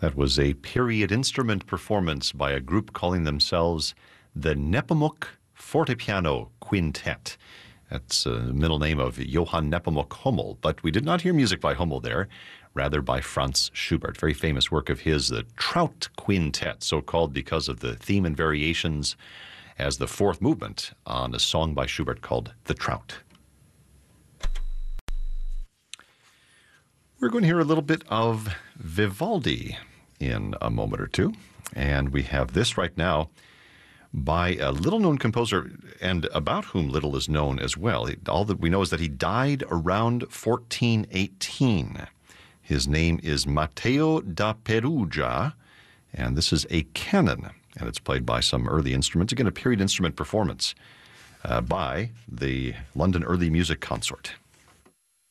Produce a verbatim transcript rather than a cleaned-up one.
That was a period instrument performance by a group calling themselves the Nepomuk Fortepiano Quintet. That's uh, the middle name of Johann Nepomuk Hummel, but we did not hear music by Hummel there, rather by Franz Schubert. Very famous work of his, the Trout Quintet, so called because of the theme and variations as the fourth movement on a song by Schubert called The Trout. We're going to hear a little bit of Vivaldi in a moment or two, and we have this right now by a little-known composer, and about whom little is known as well. All that we know is that he died around fourteen eighteen. His name is Matteo da Perugia, and this is a canon, and it's played by some early instruments. Again, a period instrument performance uh, by the London Early Music Consort.